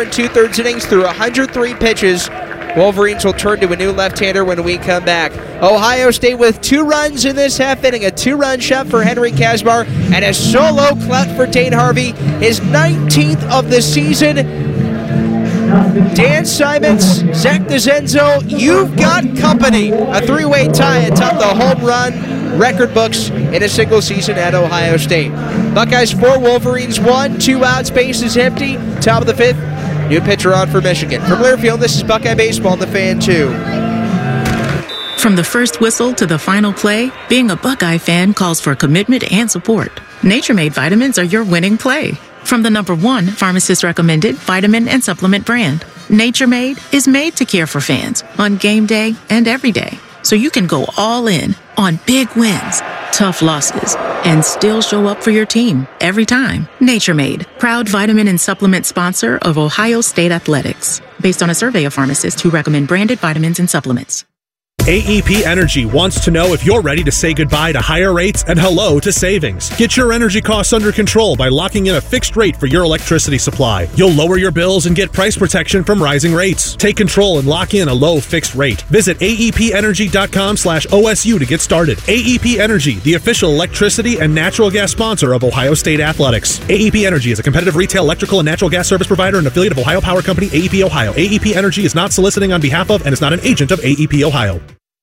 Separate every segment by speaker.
Speaker 1: and 2/3 innings through 103 pitches. Wolverines will turn to a new left-hander when we come back. Ohio State with 2 runs in this half inning. A 2-run shot for Henry Kasbar and a solo clout for Dane Harvey. His 19th of the season. Dan Simons, Zach DeZenzo, you've got company. A 3-way tie atop the home run record books in a single season at Ohio State. Buckeyes 4, Wolverines 1, 2 outs, bases empty. Top of the 5th. New pitcher on for Michigan. From Learfield, this is Buckeye Baseball on the Fan 2.
Speaker 2: From the first whistle to the final play, being a Buckeye fan calls for commitment and support. Nature Made vitamins are your winning play. From the #1 pharmacist-recommended vitamin and supplement brand, Nature Made is made to care for fans on game day and every day. So you can go all in on big wins, tough losses, and still show up for your team every time. Nature Made, proud vitamin and supplement sponsor of Ohio State Athletics. Based on a survey of pharmacists who recommend branded vitamins and supplements.
Speaker 3: AEP Energy wants to know if you're ready to say goodbye to higher rates and hello to savings. Get your energy costs under control by locking in a fixed rate for your electricity supply. You'll lower your bills and get price protection from rising rates. Take control and lock in a low fixed rate. Visit aepenergy.com/OSU to get started. AEP Energy, the official electricity and natural gas sponsor of Ohio State Athletics. AEP Energy is a competitive retail electrical and natural gas service provider and affiliate of Ohio Power Company, AEP Ohio. AEP Energy is not soliciting on behalf of and is not an agent of AEP Ohio.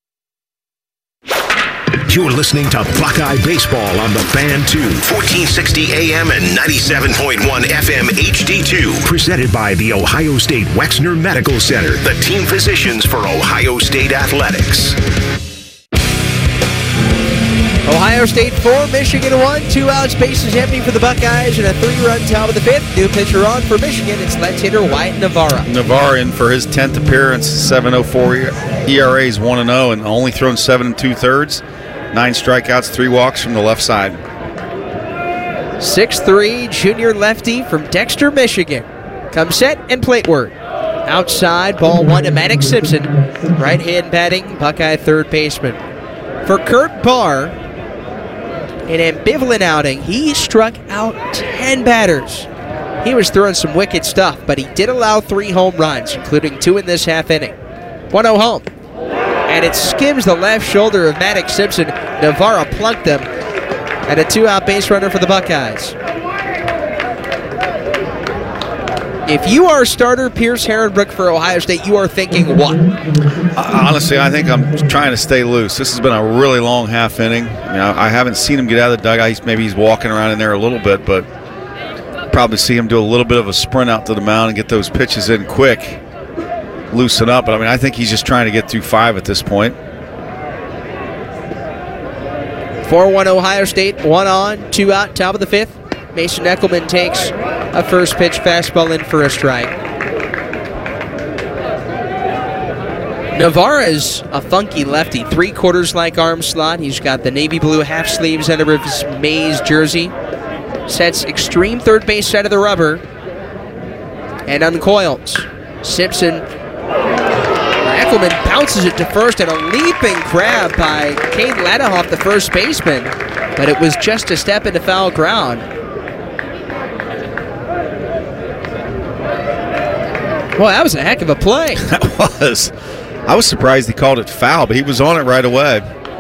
Speaker 4: You're listening to Buckeye Baseball on the Fan 2, 1460 AM and 97.1 FM HD2. Presented by the Ohio State Wexner Medical Center, the team physicians for Ohio State Athletics.
Speaker 1: Ohio State 4, Michigan 1, 2 outs, bases empty for the Buckeyes, and a 3-run top of the 5th. New pitcher on for Michigan, it's left-hander Wyatt Navarra.
Speaker 5: Navarra in for his 10th appearance, 7.04 ERA is 1-0, and only thrown 7 2/3. 9 strikeouts, 3 walks from the left side.
Speaker 1: 6'3", junior lefty from Dexter, Michigan. Comes set and plate work. Outside, ball 1 to Maddox Simpson. Right hand batting, Buckeye third baseman. For Kurt Barr, an ambivalent outing. He struck out 10 batters. He was throwing some wicked stuff, but he did allow 3 home runs, including 2 in this half inning. 1-0 home. And it skims the left shoulder of Maddox Simpson. Navarra plunked him. And a 2-out base runner for the Buckeyes. If you are starter Pierce Herrenbrook for Ohio State, you are thinking what?
Speaker 5: Honestly, I think I'm trying to stay loose. This has been a really long half inning. I haven't seen him get out of the dugout. Maybe he's walking around in there a little bit, but probably see him do a little bit of a sprint out to the mound and get those pitches in quick. Loosen up, but I think he's just trying to get through 5 at this point.
Speaker 1: 4-1 Ohio State, 1 on, 2 out, top of the 5th. Mason Eckelman takes a first pitch fastball in for a strike. Navarra's a funky lefty, 3/4 like arm slot. He's got the navy blue half sleeves under his maize jersey. Sets extreme third base side of the rubber and uncoils. Simpson. Eckelman bounces it to first, and a leaping grab by Cade Ladahoff, the first baseman, but it was just a step into foul ground. Well, that was a heck of a play.
Speaker 5: That was. I was surprised he called it foul, but he was on it right away.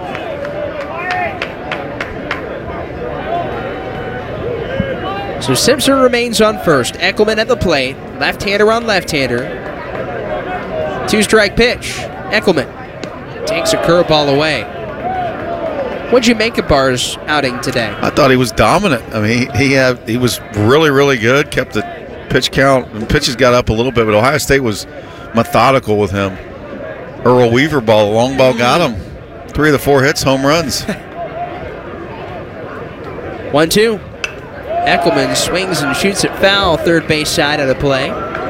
Speaker 1: So Simpson remains on first. Eckelman at the plate. Left-hander on left-hander. 2-strike pitch. Eckelman takes a curveball away. What'd you make of Barr's outing today?
Speaker 5: I thought he was dominant. He was really, really good. Kept the pitch count, and pitches got up a little bit, but Ohio State was methodical with him. Earl Weaver ball, the long ball got him. 3 of the 4 hits, home runs.
Speaker 1: 1-2. Eckelman swings and shoots it foul, third base side of the play.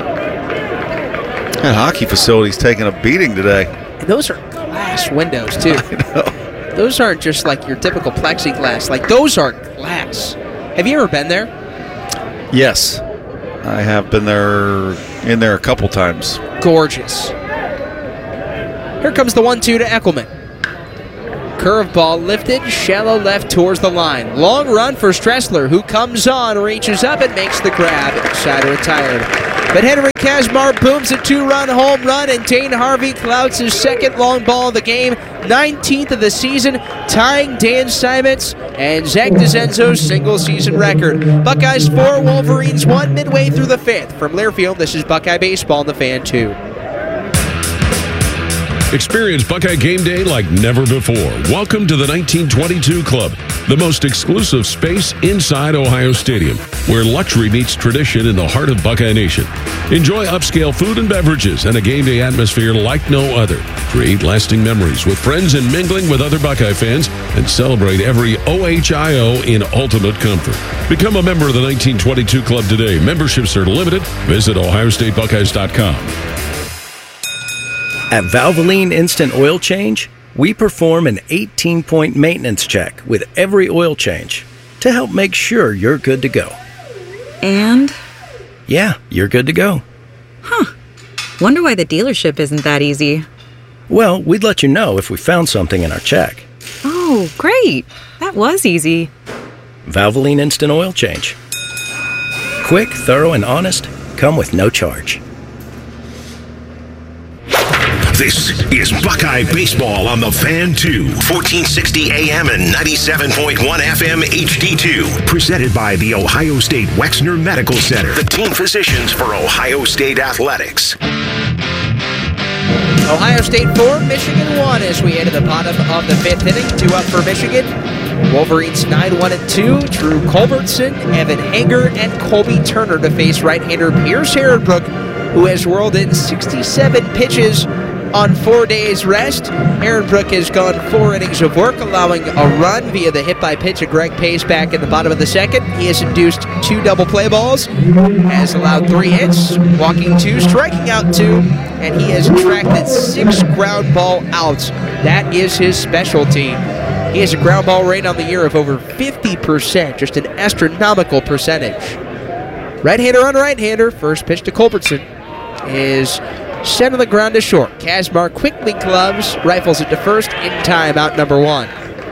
Speaker 5: That hockey facility's taking a beating today.
Speaker 1: And those are glass windows, too.
Speaker 5: I know.
Speaker 1: Those aren't just like your typical plexiglass. Like, those are glass. Have you ever been there?
Speaker 5: Yes. I have been in there a couple times.
Speaker 1: Gorgeous. Here comes the 1-2 to Eckelman. Curveball lifted, shallow left towards the line. Long run for Stressler, who comes on, reaches up, and makes the grab. Side retired. But Henry Kasmar booms a 2-run home run, and Dane Harvey clouds his second long ball of the game, 19th of the season, tying Dan Simons and Zach DeZenzo's single-season record. Buckeyes 4, Wolverines 1, midway through the 5th. From Learfield, this is Buckeye Baseball on the Fan 2.
Speaker 6: Experience Buckeye game day like never before. Welcome to the 1922 Club, the most exclusive space inside Ohio Stadium, where luxury meets tradition in the heart of Buckeye Nation. Enjoy upscale food and beverages and a game day atmosphere like no other. Create lasting memories with friends and mingling with other Buckeye fans, and celebrate every OHIO in ultimate comfort. Become a member of the 1922 Club today. Memberships are limited. Visit OhioStateBuckeyes.com.
Speaker 7: At Valvoline Instant Oil Change, we perform an 18-point maintenance check with every oil change to help make sure you're good to go.
Speaker 8: And?
Speaker 7: Yeah, you're good to go.
Speaker 8: Huh. Wonder why the dealership isn't that easy.
Speaker 7: Well, we'd let you know if we found something in our check.
Speaker 8: Oh, great. That was easy.
Speaker 7: Valvoline Instant Oil Change. Quick, thorough, and honest. Come with no charge.
Speaker 4: This is Buckeye Baseball on the Fan 2, 1460 AM and 97.1 FM HD2. Presented by the Ohio State Wexner Medical Center, the team physicians for Ohio State Athletics.
Speaker 1: Ohio State 4, Michigan 1 as we enter the bottom of the 5th inning. 2 up for Michigan. Wolverines 9-1-2. Drew Culbertson, Evan Hager, and Colby Turner to face right-hander Pierce Herrenbrook, who has whirled in 67 pitches on 4 days rest. Herrenbrook has gone 4 innings of work, allowing a run via the hit by pitch of Greg Pace back in the bottom of the 2nd. He has induced 2 double play balls, has allowed 3 hits, walking 2, striking out 2, and he has attracted 6 ground ball outs. That is his specialty. He has a ground ball rate on the year of over 50%, just an astronomical percentage. Right-hander on right-hander, first pitch to Culbertson is set on the ground to short. Kasmar quickly gloves, rifles it to first in time, out number 1.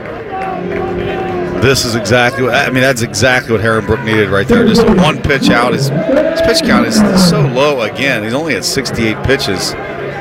Speaker 5: This is exactly what, that's exactly what Herrenbrook needed right there. Just 1 pitch out. His pitch count is so low again. He's only at 68 pitches.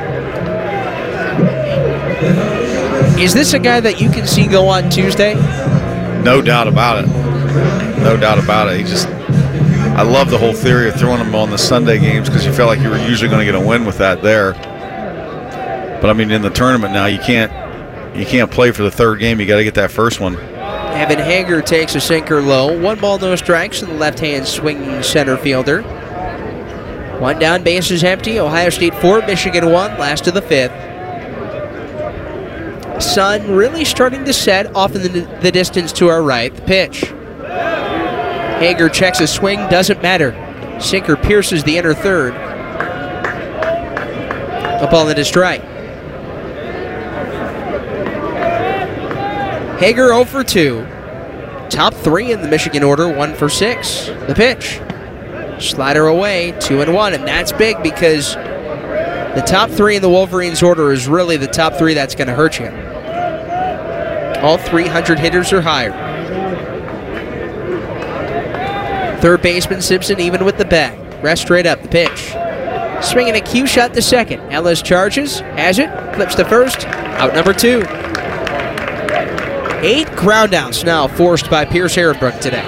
Speaker 1: Is this a guy that you can see go on Tuesday?
Speaker 5: No doubt about it. No doubt about it. I love the whole theory of throwing him on the Sunday games because you felt like you were usually going to get a win with that there. But in the tournament now, you can't play for the 3rd game. You got to get that first one.
Speaker 1: Evan Hager takes a sinker low. 1 ball, no strikes, and the left-hand swinging center fielder. 1 down, base is empty. Ohio State 4, Michigan 1, last of the 5th. Sun really starting to set off in the distance to our right. The pitch. Hager checks his swing, doesn't matter. Sinker pierces the inner third. A ball into strike. Hager 0 for 2. Top 3 in the Michigan order, 1 for 6. The pitch. Slider away, 2-1, and that's big because the top 3 in the Wolverines order is really the top 3 that's going to hurt you. All 300 hitters or higher. Third baseman Simpson even with the bat. Rest straight up, the pitch. Swinging a cue shot to second. Ellis charges, has it, flips to first, out number 2. 8 ground outs now forced by Pierce Herrenbrook today.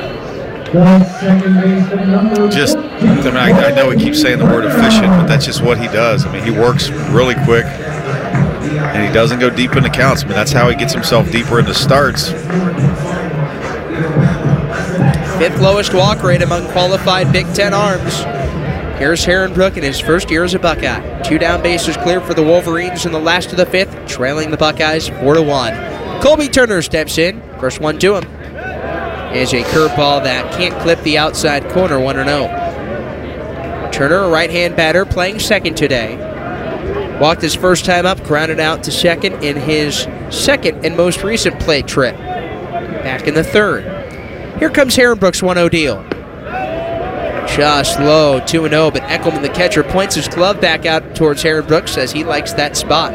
Speaker 5: I know we keep saying the word efficient, but that's just what he does. He works really quick, and he doesn't go deep into counts. That's how he gets himself deeper into starts.
Speaker 1: 5th lowest walk rate among qualified Big Ten arms. Pierce Herrenbrook in his first year as a Buckeye. 2 down bases cleared for the Wolverines in the last of the 5th, trailing the Buckeyes 4-1. Colby Turner steps in. First one to him is a curveball that can't clip the outside corner, 1-0. Turner, a right-hand batter, playing second today. Walked his first time up, grounded out to second in his second and most recent plate trip. Back in the 3rd. Here comes Herrenbrook's 1-0 deal. Just low, 2-0, but Eckelman, the catcher, points his glove back out towards Herrenbrook, says he likes that spot.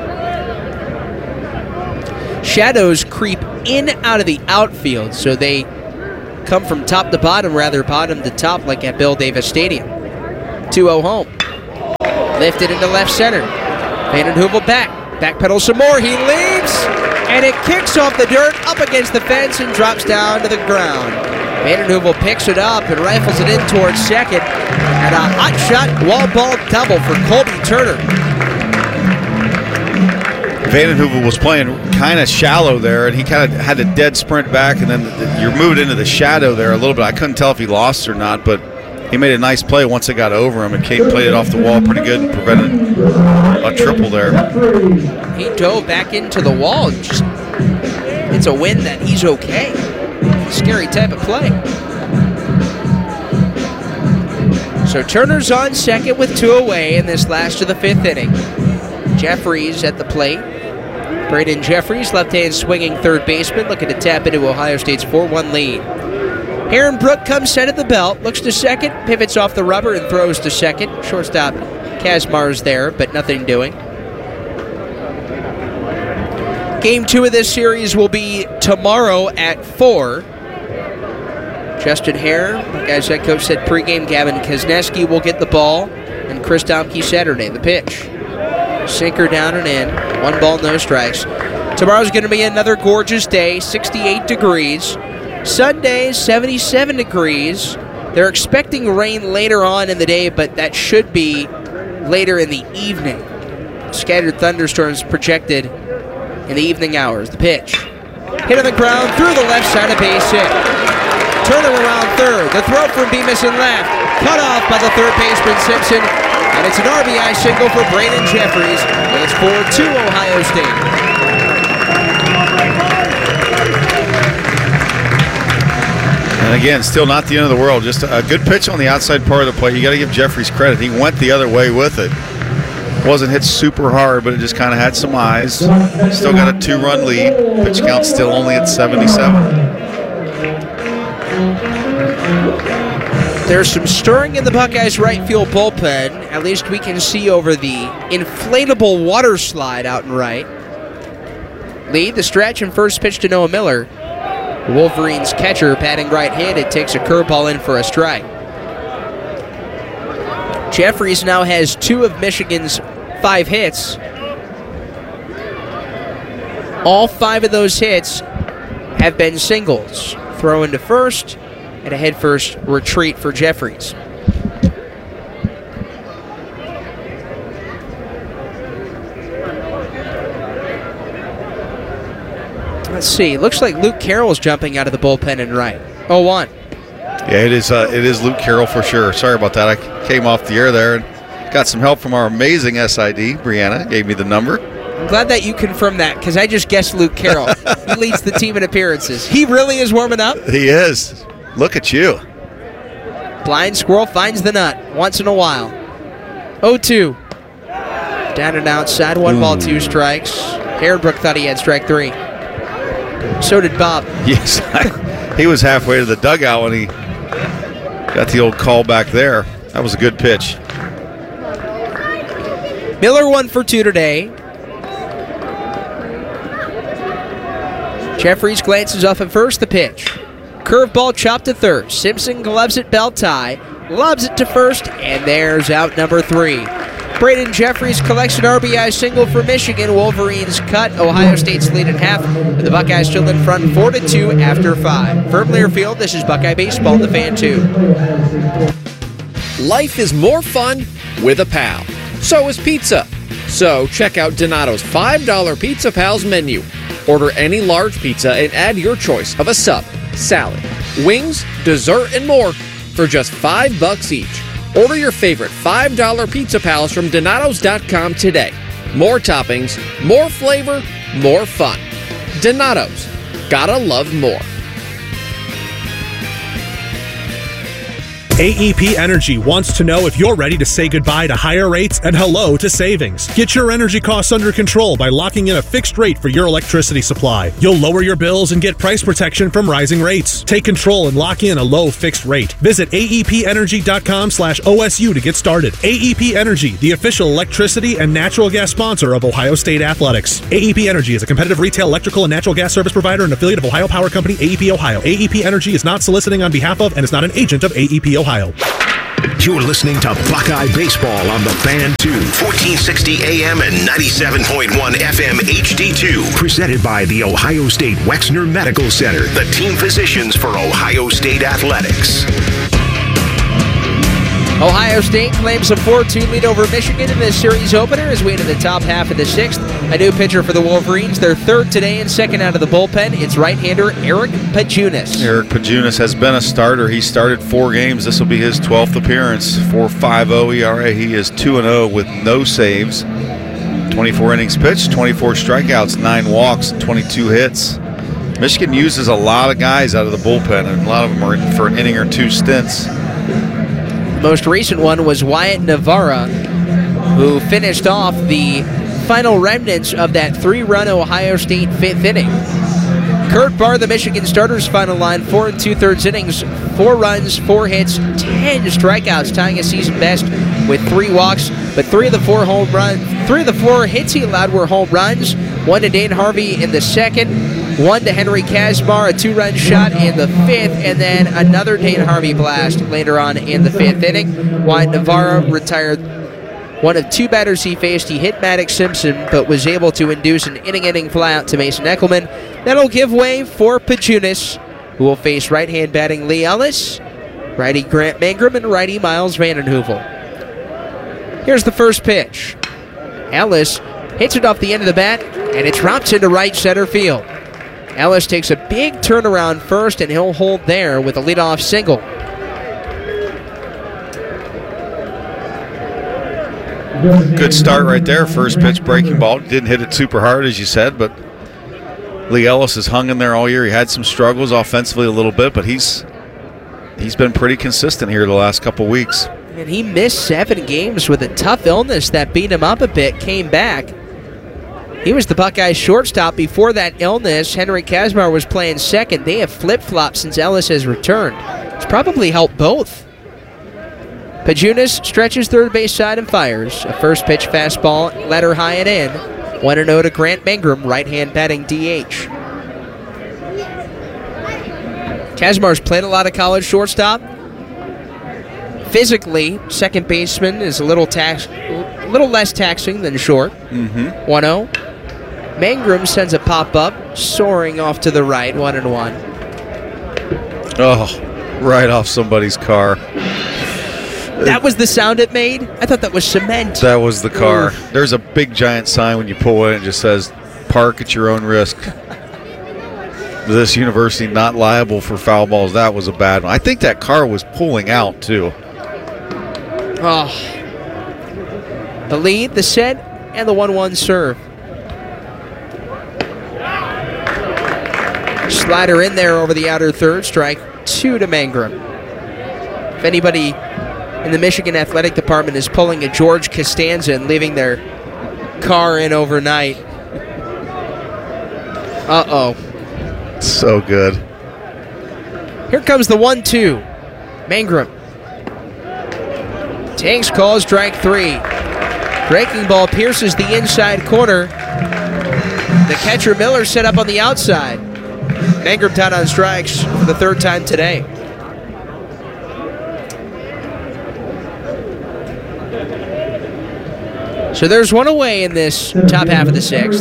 Speaker 1: Shadows creep in out of the outfield, so they come from top to bottom, rather bottom to top, like at Bill Davis Stadium. 2-0 home. Lifted into left center. Vanden Heuvel backpedals some more. He leads, and it kicks off the dirt up against the fence and drops down to the ground. Vanden Heuvel picks it up and rifles it in towards second, and a hot shot wall ball double for Colby Turner.
Speaker 5: Vanden Heuvel was playing kind of shallow there, and he kind of had a dead sprint back, and then you're moved into the shadow there a little bit. I couldn't tell if he lost or not, but he made a nice play once it got over him, and Kate played it off the wall pretty good and prevented a triple there.
Speaker 1: He dove back into the wall. It's a win that he's okay. Scary type of play. So Turner's on second with 2 away in this last of the 5th inning. Jeffries at the plate. Braden Jeffries, left-hand swinging third baseman, looking to tap into Ohio State's 4-1 lead. Aaron Brook comes set at the belt, looks to second, pivots off the rubber and throws to second. Shortstop Kazmar's there, but nothing doing. Game 2 of this series will be tomorrow at 4. Justin Hare, Buckeyes head coach, said pregame Gavin Kazneski will get the ball, and Chris Domke Saturday, the pitch. Sinker down and in. 1 ball, no strikes. Tomorrow's going to be another gorgeous day, 68 degrees. Sunday, 77 degrees. They're expecting rain later on in the day, but that should be later in the evening. Scattered thunderstorms projected in the evening hours. The pitch. Hit on the ground through the left side of base hit. Turner around third. The throw from Bemis in left. Cut off by the third baseman Simpson. And it's an RBI single for Braden Jeffries. It's 4-2 Ohio State.
Speaker 5: And again, still not the end of the world. Just a good pitch on the outside part of the plate. You got to give Jeffries credit. He went the other way with it. Wasn't hit super hard, but it just kind of had some eyes. Still got a 2-run lead. Pitch count still only at 77.
Speaker 1: There's some stirring in the Buckeyes right field bullpen. At least we can see over the inflatable water slide out in right. Lead the stretch and first pitch to Noah Miller. The Wolverines catcher batting right-handed takes a curveball in for a strike. Jeffries now has 2 of Michigan's 5 hits. All 5 of those hits have been singles. Throw into first and a head-first retreat for Jeffries. Let's see. Looks like Luke Carroll's jumping out of the bullpen in right. 0-1.
Speaker 5: Yeah, it is Luke Carroll for sure. Sorry about that. I came off the air there and got some help from our amazing SID. Brianna gave me the number.
Speaker 1: I'm glad that you confirmed that because I just guessed Luke Carroll. He leads the team in appearances. He really is warming up.
Speaker 5: He is. Look at you.
Speaker 1: Blind squirrel finds the nut once in a while. 0-2. Down and outside. 1 ball, 2 strikes. Aaron Brook thought he had strike 3. So did Bob.
Speaker 5: Yes. He was halfway to the dugout when he got the old call back there. That was a good pitch.
Speaker 1: Miller 1 for 2 today. Jeffries glances off at first. The pitch. Curveball chopped to third. Simpson gloves it belt high. Lobs it to first. And there's out number 3. Braden Jeffries collects an RBI single for Michigan. Wolverines cut Ohio State's lead in half, with the Buckeyes still in front 4-2 after 5. From Learfield, this is Buckeye Baseball, the Fan 2.
Speaker 9: Life is more fun with a pal. So is pizza. So check out Donato's $5 Pizza Pals menu. Order any large pizza and add your choice of a sub, salad, wings, dessert, and more for just $5 each. Order your favorite $5 Pizza Pals from Donatos.com today. More toppings, more flavor, more fun. Donatos. Gotta love more.
Speaker 3: AEP Energy wants to know if you're ready to say goodbye to higher rates and hello to savings. Get your energy costs under control by locking in a fixed rate for your electricity supply. You'll lower your bills and get price protection from rising rates. Take control and lock in a low fixed rate. Visit aepenergy.com/OSU to get started. AEP Energy, the official electricity and natural gas sponsor of Ohio State Athletics. AEP Energy is a competitive retail electrical and natural gas service provider and affiliate of Ohio Power Company, AEP Ohio. AEP Energy is not soliciting on behalf of and is not an agent of AEP Ohio.
Speaker 4: You're listening to Buckeye Baseball on the Fan 2. 1460 AM and 97.1 FM HD2. Presented by the Ohio State Wexner Medical Center, the team physicians for Ohio State Athletics.
Speaker 1: Ohio State claims a 4-2 lead over Michigan in this series opener as we enter the top half of the sixth. A new pitcher for the Wolverines, their third today and second out of the bullpen. It's right-hander Eric Pajunas.
Speaker 5: Eric Pajunas has been a starter. He started 4 games. This will be his 12th appearance. 4.50 ERA. He is 2-0 with no saves. 24 innings pitched, 24 strikeouts, 9 walks, 22 hits. Michigan uses a lot of guys out of the bullpen, and a lot of them are in for an inning or 2 stints.
Speaker 1: The most recent one was Wyatt Navarra, who finished off the final remnants of that 3-run Ohio State 5th inning. Kurt Barr, the Michigan starter's final line, 4 2/3 innings, 4 runs, 4 hits, 10 strikeouts, tying a season best with 3 walks. But 3 of the 4 hits he allowed were home runs. 1 to Dane Harvey in the second, 1 to Henry Kazmar, a 2-run shot in the 5th, and then another Dane Harvey blast later on in the 5th inning. Wyatt Navarra retired one of 2 batters he faced. He hit Maddox Simpson, but was able to induce an inning-ending flyout to Mason Eckelman. That'll give way for Pajunas, who will face right-hand batting Lee Ellis, righty Grant Mangrum, and righty Miles Vandenheuvel. Here's the first pitch. Ellis hits it off the end of the bat, and it drops into right center field. Ellis takes a big turnaround first, and he'll hold there with a leadoff single.
Speaker 5: Good start right there. First pitch breaking ball. Didn't hit it super hard, as you said, but Lee Ellis has hung in there all year. He had some struggles offensively a little bit, but he's been pretty consistent here the last couple weeks.
Speaker 1: And he missed 7 games with a tough illness that beat him up a bit, came back. He was the Buckeyes shortstop before that illness. Henry Kazmar was playing second. They have flip-flopped since Ellis has returned. It's probably helped both. Pajunas stretches third base side and fires. A first pitch fastball, letter high and in. 1-0 to Grant Mangrum, right-hand batting DH. Kazmar's played a lot of college shortstop. Physically, second baseman is a little less taxing than short. 1-0. Mangrum sends a pop-up, soaring off to the right, 1-1.
Speaker 5: Oh, right off somebody's car.
Speaker 1: That was the sound it made? I thought that was cement.
Speaker 5: That was the car. There's a big giant sign when you pull in. It just says, "Park at your own risk." This university not liable for foul balls. That was a bad one. I think that car was pulling out, too.
Speaker 1: Oh. The lead, the set, and the 1-1 serve. Slider in there over the outer third. Strike 2 to Mangrum. If anybody in the Michigan Athletic Department is pulling a George Costanza and leaving their car in overnight. Uh-oh.
Speaker 5: So good.
Speaker 1: Here comes the 1-2. Mangrum. Takes call, strike 3. Breaking ball pierces the inside corner. The catcher Miller set up on the outside. Mangrum tied on strikes for the 3rd time today. So there's one away in this top half of the 6th.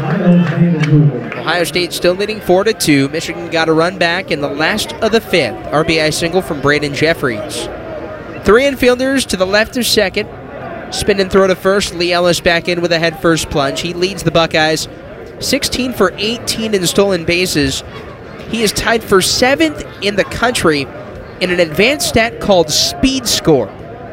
Speaker 1: Ohio State still leading 4-2. Michigan got a run back in the last of the 5th. RBI single from Braden Jeffries. 3 infielders to the left of second. Spin and throw to first. Lee Ellis back in with a head-first plunge. He leads the Buckeyes 16 for 18 in stolen bases. He is tied for 7th in the country in an advanced stat called Speed Score.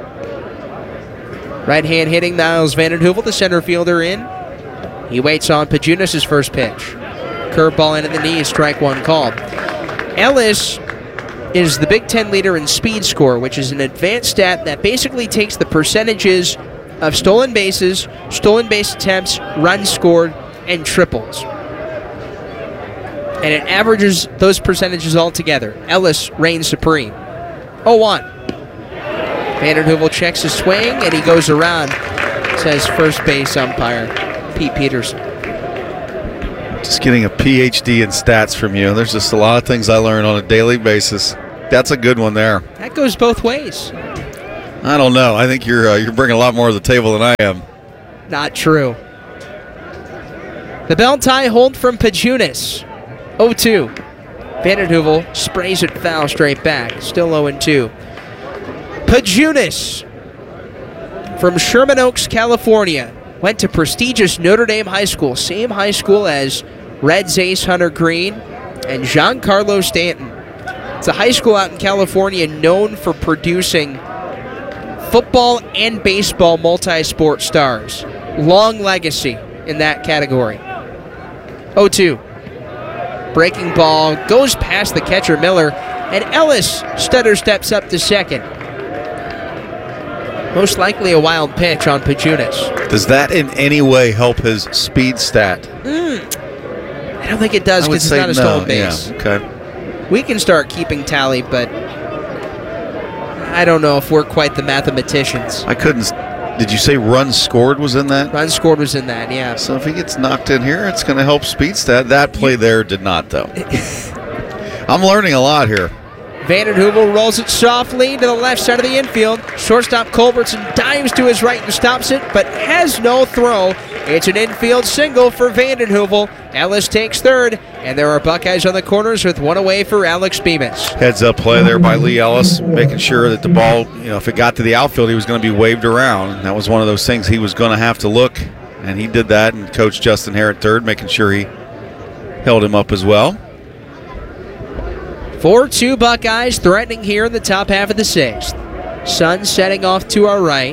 Speaker 1: Right hand hitting Miles Vandenheuvel, the center fielder, in. He waits on Pajunas' first pitch. Curveball into the knee, strike 1 called. Ellis is the Big Ten leader in Speed Score, which is an advanced stat that basically takes the percentages of stolen bases, stolen base attempts, runs scored, and triples. And it averages those percentages all together. Ellis reigns supreme. 0-1. Vandenheuvel checks his swing, and he goes around, says first base umpire Pete Peterson.
Speaker 5: Just getting a PhD in stats from you. There's just a lot of things I learn on a daily basis. That's a good one there.
Speaker 1: That goes both ways.
Speaker 5: I don't know. I think you're bringing a lot more to the table than I am.
Speaker 1: Not true. The bell tie hold from Pajunas. 0-2. Vanderhoof sprays it foul straight back. Still 0-2. Pajunas from Sherman Oaks, California. Went to prestigious Notre Dame High School. Same high school as Reds ace Hunter Green and Giancarlo Stanton. It's a high school out in California known for producing football and baseball multi-sport stars. Long legacy in that category. 0-2. Breaking ball goes past the catcher Miller, and Ellis stutter steps up to second. Most likely a wild pitch on Pajunas.
Speaker 5: Does that in any way help his speed stat?
Speaker 1: I don't think it does because it's not a stolen base.
Speaker 5: Yeah, okay.
Speaker 1: We can start keeping tally, but I don't know if we're quite the mathematicians.
Speaker 5: I couldn't. Did you say runs scored was in that?
Speaker 1: Runs scored was in that, yeah.
Speaker 5: So if he gets knocked in here, it's going to help speed stat. That play there did not, though. I'm learning a lot here.
Speaker 1: Vanderhoof rolls it softly to the left side of the infield. Shortstop Culbertson dives to his right and stops it, but has no throw. It's an infield single for Vanderhoof. Ellis takes third, and there are Buckeyes on the corners with one away for Alex Bemis.
Speaker 5: Heads up play there by Lee Ellis, making sure that the ball, if it got to the outfield, he was going to be waved around. That was one of those things he was going to have to look, and he did that, and Coach Justin Hare at third, making sure he held him up as well.
Speaker 1: 4-2 Buckeyes threatening here in the top half of the sixth. Sun setting off to our right.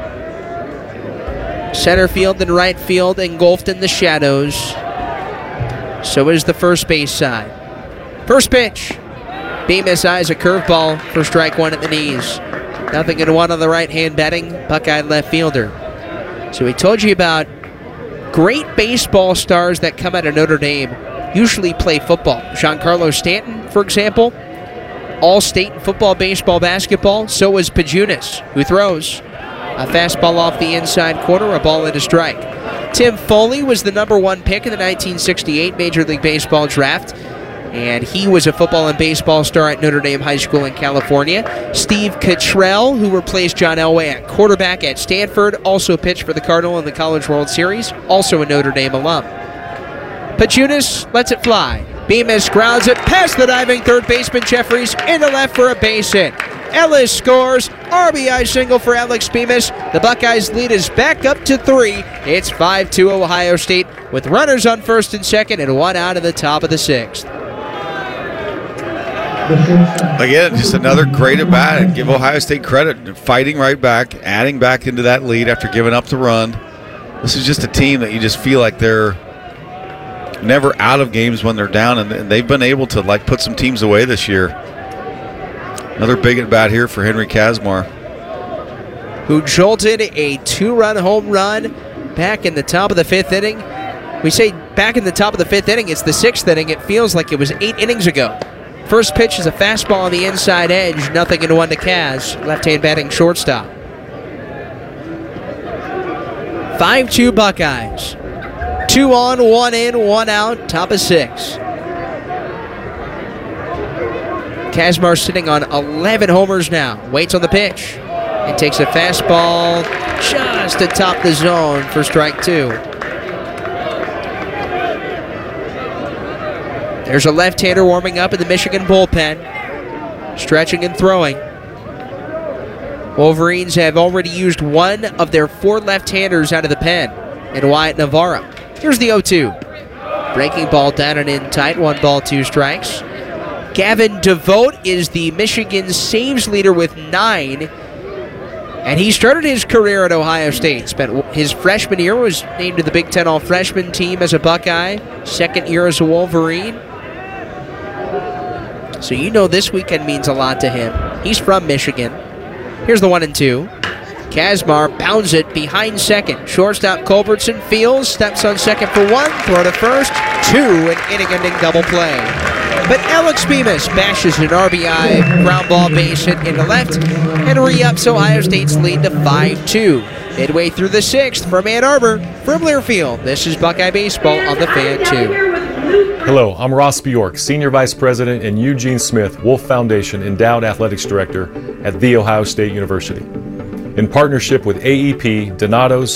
Speaker 1: Center field and right field engulfed in the shadows. So is the first base side. First pitch. Bemis eyes a curveball for strike one at the knees. 0-1 on the right-hand batting Buckeye left fielder. So we told you about great baseball stars that come out of Notre Dame usually play football. Giancarlo Stanton, for example, all-state in football, baseball, basketball. So was Pajunas, who throws a fastball off the inside corner, a ball into strike. Tim Foley was the #1 pick in the 1968 Major League Baseball draft, and he was a football and baseball star at Notre Dame High School in California. Steve Cottrell, who replaced John Elway at quarterback at Stanford, also pitched for the Cardinal in the College World Series, also a Notre Dame alum. Pajunas lets it fly. Bemis grounds it past the diving third baseman Jeffries into left for a base hit. Ellis scores. RBI single for Alex Bemis. The Buckeyes lead is back up to 3. It's 5-2 Ohio State with runners on first and second and one out of the top of the sixth.
Speaker 5: Again, just another great at bat, and give Ohio State credit, fighting right back, adding back into that lead after giving up the run. This is just a team that you just feel like they're never out of games when they're down, and they've been able to put some teams away this year. Another big at bat here for Henry Kazmar,
Speaker 1: who jolted a 2-run home run back in the top of the 5th inning. We say back in the top of the 5th inning, it's the 6th inning. It feels like it was 8 innings ago. First pitch is a fastball on the inside edge, 0-1 to Kaz, left-hand batting shortstop. 5-2 Buckeyes. 2 on, 1 in, 1 out, top of 6. Kazmar sitting on 11 homers now. Waits on the pitch and takes a fastball just atop the zone for strike 2. There's a left-hander warming up in the Michigan bullpen, stretching and throwing. Wolverines have already used one of their 4 left-handers out of the pen in Wyatt Navarro. Here's the 0-2. Breaking ball down and in tight, 1 ball, 2 strikes. Gavin DeVote is the Michigan saves leader with 9. And he started his career at Ohio State. Spent his freshman year, was named to the Big Ten All-Freshman team as a Buckeye. Second year as a Wolverine. So you know this weekend means a lot to him. He's from Michigan. Here's the 1-2. Kazmar pounds it behind second. Shortstop Culbertson fields, steps on second for 1, throw to first, 2, an inning-ending double play. But Alex Bemis bashes an RBI ground ball base hit into left and re-ups Ohio State's lead to 5-2. Midway through the 6th from Ann Arbor, from Learfield, this is Buckeye Baseball on the Fan 2.
Speaker 10: Hello, I'm Ross Bjork, Senior Vice President and Eugene Smith, Wolf Foundation Endowed Athletics Director at The Ohio State University. in partnership with AEP, Donato's,